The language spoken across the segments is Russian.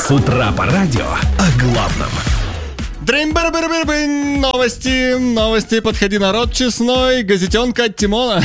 С утра по радио о главном. Новости, подходи, народ честной, газетенка от Тимона.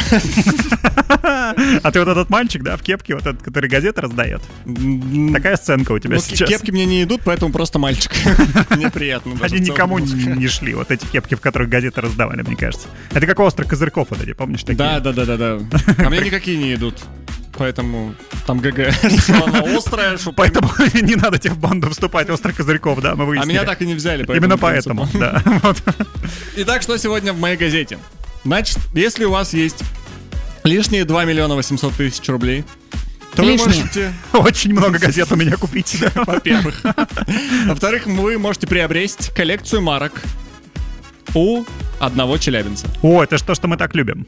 А ты вот этот мальчик, да, в кепке, вот этот, который газеты раздает? Такая сценка у тебя сейчас. Кепки мне не идут, поэтому просто мальчик. Мне приятно. Они никому не шли, вот эти кепки, в которых газеты раздавали, мне кажется. Это как острых козырьков вот эти, помнишь такие? Да. А мне никакие не идут. Поэтому там ГГ. Она острая, что... Поэтому не надо тебе в банду вступать острых козырьков, да, мы выяснили. А меня так и не взяли. Именно поэтому, да. Итак, что сегодня в моей газете? Значит, если у вас есть лишние 2 миллиона 800 тысяч рублей, то вы можете... Очень много газет у меня купить, да. Во-первых. Во-вторых, вы можете приобрести коллекцию марок у одного челябинца. О, это же то, что мы так любим.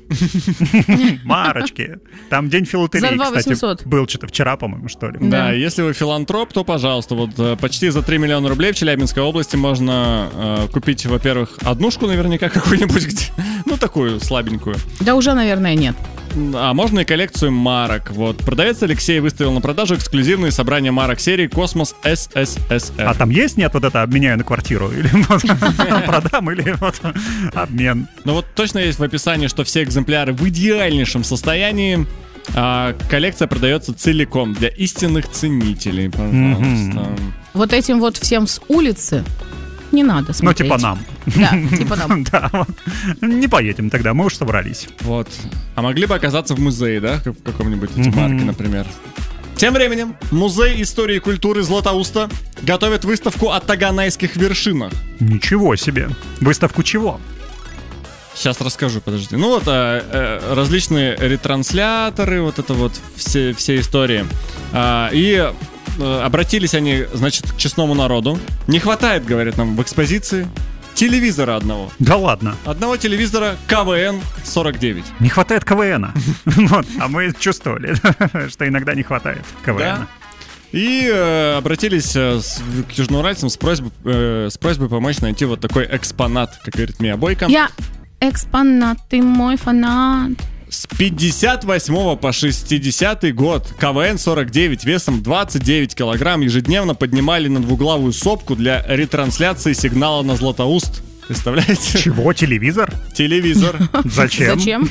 Марочки. Там день филателии, кстати, был что-то вчера, по-моему, что ли. Да, если вы филантроп, то, пожалуйста, вот почти за 3 миллиона рублей в Челябинской области можно купить, во-первых, однушку наверняка какую-нибудь, ну, такую слабенькую. Да уже, наверное, нет. А можно и коллекцию марок. Вот. Продавец Алексей выставил на продажу эксклюзивные собрания марок серии «Космос СССР». А там есть, нет, вот это «обменяю на квартиру»? Или продам, или вот обмен? Ну вот точно есть в описании, что все экземпляры в идеальнейшем состоянии. А коллекция продается целиком для истинных ценителей, пожалуйста. Вот этим вот всем с улицы не надо смотреть. Ну, типа нам. Да, типа нам. Да, вот. Не поедем тогда, мы уж собрались. Вот. А могли бы оказаться в музее, да? В каком-нибудь эти марки, например. Тем временем Музей истории и культуры Златоуста готовит выставку о таганайских вершинах. Ничего себе. Выставку чего? Сейчас расскажу, подожди. Ну вот различные ретрансляторы, вот это вот все истории. И обратились они, значит, к честному народу. Не хватает, говорят нам, в экспозиции телевизора одного. Да ладно. Одного телевизора КВН-49. Не хватает КВНа. А мы чувствовали, что иногда не хватает КВНа. И обратились к южноуральцам с просьбой помочь найти вот такой экспонат, как говорит Мия Бойко. Я экспонат, ты мой фанат. С 58 по 60 год КВН-49 весом 29 килограмм ежедневно поднимали на двуглавую сопку для ретрансляции сигнала на Златоуст. Представляете? Чего? Телевизор? Телевизор. Зачем? Зачем?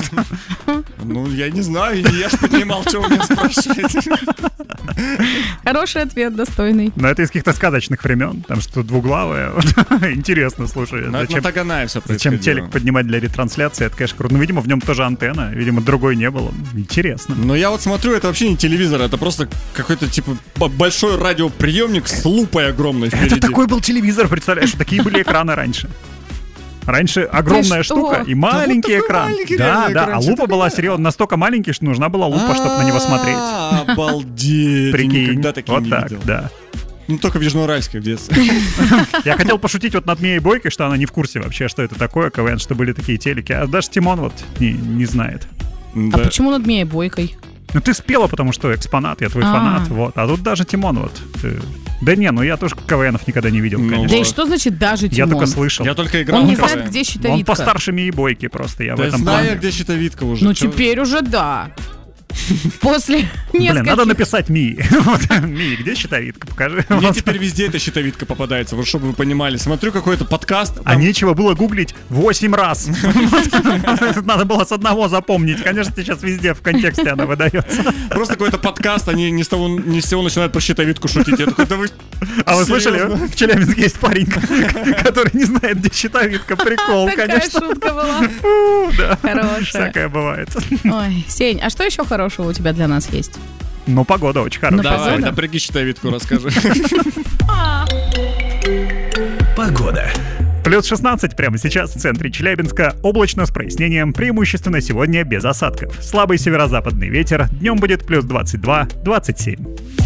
Ну, я не знаю, я ж поднимал, что вы меня спрашиваете. Хороший ответ, достойный. Но это из каких-то сказочных времен. Там что двуглавое. Интересно, слушай. Но это на Таганае все происходило. Зачем телек поднимать для ретрансляции? Это, конечно, круто. Ну, видимо, в нем тоже антенна. Видимо, другой не было. Интересно. Но я вот смотрю, это вообще не телевизор. Это просто какой-то, типа, большой радиоприемник с лупой огромной впереди. Это такой был телевизор, представляешь? Такие были экраны раньше. Раньше огромная штука и маленький экран. Да, а лупа была серьезно настолько маленький, что нужна была лупа, чтобы на него смотреть. Обалдеть. Прикинь, никогда такие вот не так, видел. да. Ну, только в Южноуральске в детстве. Я хотел пошутить вот над Мией Бойкой, что она не в курсе вообще, что это такое КВН, что были такие телеки. А даже Тимон вот не знает. А почему над Мией Бойкой? Ну, ты спела, потому что экспонат, я твой фанат, вот. А тут даже Тимон вот. Да не, ну я тоже КВНов никогда не видел, конечно. Да и что значит даже Тимон? Я только слышал. Я только играл. Он не знает, где щитовидка. Он постарше Мии Бойки просто, я в этом знаю, плане. где щитовидка уже. Ну, теперь уже да. После нескольких... Блин, надо написать Мии. Мии, где щитовидка? Покажи. Мне теперь везде эта щитовидка попадается, вот чтобы вы понимали. Смотрю какой-то подкаст. А нечего было гуглить 8 раз. Надо было с одного запомнить. Конечно, сейчас везде в контексте она выдается. Просто какой-то подкаст, они ни с того начинают про щитовидку шутить. Я такой, да вы... А вы слышали, в Челябинске есть парень, который не знает, где щитовидка. Прикол, конечно. Такая шутка была. Да, хорошая. Всякое бывает. Ой, Сень, а что еще хорошего у тебя для нас есть? Ну, погода очень хорошая. Давай, напряги щитовидку, расскажи. Погода. Плюс 16 прямо сейчас в центре Челябинска. Облачно с прояснением, преимущественно сегодня без осадков. Слабый северо-западный ветер. Днем будет плюс 22-27.